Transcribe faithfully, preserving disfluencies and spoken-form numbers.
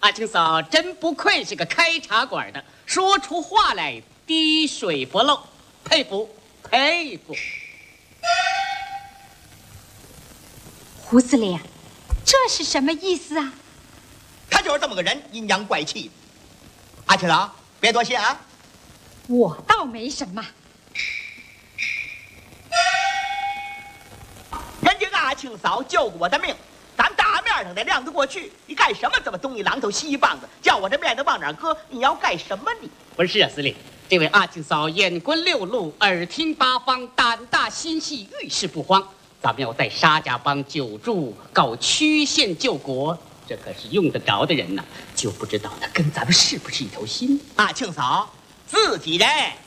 阿青嫂真不愧是个开茶馆的，说出话来滴水不漏，佩服佩服。 胡司令，这是什么意思啊？ 他就是这么个人，阴阳怪气。阿青嫂，别多谢啊。 我倒没什么。 人家阿青嫂救过我的命，咱大面上得亮得过去。你干什么这么东一榔头西一棒子？叫我这面子往哪搁？你要干什么你？ 不是啊，司令，这位阿青嫂眼观六路，耳听八方，胆大心细，遇事不慌。咱们要在沙家浜久住，搞曲线救国，这可是用得着的人呐，就不知道他跟咱们是不是一条心。 阿青嫂，自己人。